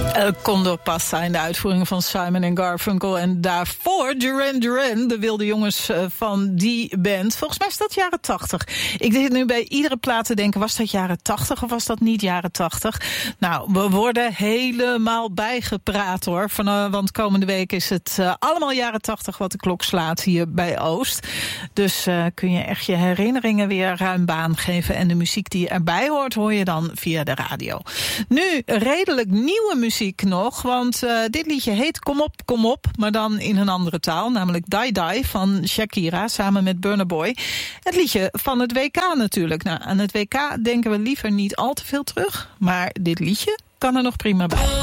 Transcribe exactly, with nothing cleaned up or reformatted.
El Condor Pasa in de uitvoering van Simon en Garfunkel. En daarvoor Duran Duran, de wilde jongens van die band. Volgens mij is dat jaren tachtig. Ik zit nu bij iedere plaat te denken, was dat jaren tachtig of was dat niet jaren tachtig? Nou, we worden helemaal bijgepraat hoor. Van, uh, want komende week is het uh, allemaal jaren tachtig wat de klok slaat hier bij Oost. Dus uh, kun je echt je herinneringen weer ruim baan geven. En de muziek die erbij hoort, hoor je dan via de radio. Nu redelijk nieuwe muziek nog, want uh, dit liedje heet Kom op, kom op, maar dan in een andere taal, namelijk Die Die van Shakira samen met Burna Boy. Het liedje van het W K natuurlijk. Nou, aan het W K denken we liever niet al te veel terug, maar dit liedje kan er nog prima bij.